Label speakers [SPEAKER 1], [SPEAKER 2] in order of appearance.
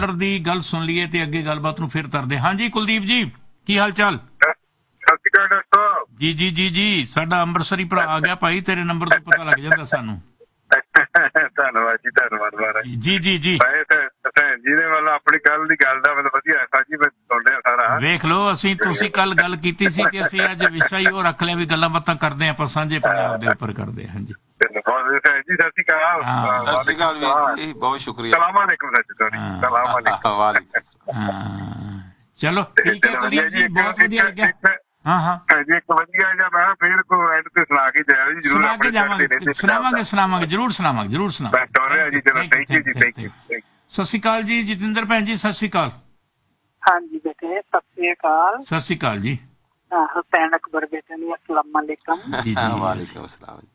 [SPEAKER 1] ਦੀ ਗੱਲ ਸੁਣ ਲਈਏ ਤੇ ਅੱਗੇ ਗੱਲਬਾਤ ਨੂੰ ਫਿਰ ਕਰਦੇ। ਹਾਂਜੀ ਕੁਲਦੀਪ ਜੀ, ਕੀ ਹਾਲ ਚਾਲ?
[SPEAKER 2] ਸਤਿ ਸ਼੍ਰੀ ਅਕਾਲ ਡਾਕਟਰ ਸਾਹਿਬ।
[SPEAKER 1] ਜੀ ਜੀ ਜੀ ਜੀ, ਸਾਡਾ ਅੰਮ੍ਰਿਤਸਰੀ ਭਰਾ ਆ ਗਿਆ ਭਾਈ, ਤੇਰੇ ਨੰਬਰ ਤੋਂ ਪਤਾ ਲੱਗ ਜਾਂਦਾ ਸਾਨੂੰ।
[SPEAKER 2] ਧੰਨਵਾਦ ਜੀ, ਧੰਨਵਾਦ ਮਹਾਰਾਜ
[SPEAKER 1] ਜੀ ਜੀ ਜੀ।
[SPEAKER 2] ਜਿਹਦੇ ਵੱਲ ਆਪਣੀ ਕੱਲ ਦੀ ਗੱਲ ਦਾ ਮਤਲਬ ਵਧੀਆ ਸਾਜੀ ਮੈਂ ਸੁਣ ਰਿਹਾ ਸਾਰਾ।
[SPEAKER 1] ਵੇਖ ਲਓ, ਤੁਸੀਂ ਕੱਲ ਗੱਲ ਕੀਤੀ ਸੀ ਤੇ ਅਸੀਂ ਅੱਜ ਵਿਸ਼ਾ ਹੀ ਉਹ ਰੱਖ ਲਿਆ ਵੀ ਗੱਲਾਂ ਬਾਤਾਂ ਕਰਦੇ ਆਪਾਂ ਸਾਂਝੇ ਪੰਜਾਬ ਦੇ ਉੱਪਰ ਕਰਦੇ। ਹਾਂਜੀ
[SPEAKER 2] ਜੀ, ਸਤਿ ਸ਼੍ਰੀ ਅਕਾਲ।
[SPEAKER 3] ਸਤਿ ਸ਼੍ਰੀ ਅਕਾਲ ਵੀਰ ਜੀ, ਬਹੁਤ ਸ਼ੁਕਰੀਆ।
[SPEAKER 2] ਸਲਾਮਾਲੇਕੁਮ
[SPEAKER 1] ਚਲੋ ਠੀਕ ਹੈ ਕੁਲਦੀਪ ਜੀ, ਬਹੁਤ ਵਧੀਆ ਲੱਗਿਆ। ਹਾਂ
[SPEAKER 2] ਜੀ, ਇੱਕ ਵਧੀਆ ਜਿਹਾ ਮੈਂ ਫਿਰ ਕੋਈ ਐਡ ਤੇ ਸੁਣਾ ਕੇ ਜਾਇਓ ਜੀ,
[SPEAKER 1] ਸੁਣਾ ਕੇ ਜਾਵਾਂਗੇ, ਸੁਣਾਵਾਂਗੇ ਜ਼ਰੂਰ ਸੁਣਾਵਾਂਗੇ।
[SPEAKER 2] ਜੀ, ਚਲੋ ਥੈਂਕ ਯੂ ਜੀ, ਥੈਂਕ ਯੂ।
[SPEAKER 1] ਸਤਿ ਸ਼੍ਰੀ ਅਕਾਲ ਜੀ, ਜਤਿੰਦਰ ਭੈਣ ਜੀ, ਸਤਿ ਸ਼੍ਰੀ ਅਕਾਲ।
[SPEAKER 4] ਹਾਂਜੀ ਬੇਟੇ, ਸਤਿ ਸ੍ਰੀ ਅਕਾਲ।
[SPEAKER 1] ਸਤਿ ਸ਼੍ਰੀ ਅਕਾਲ ਜੀ।
[SPEAKER 4] ਹੁਸੈਨ ਅਕਬਰ ਬੇਟੇ ਨੂੰ अस्सलाम वालेकुम।
[SPEAKER 3] वालेकुम अस्सलाम।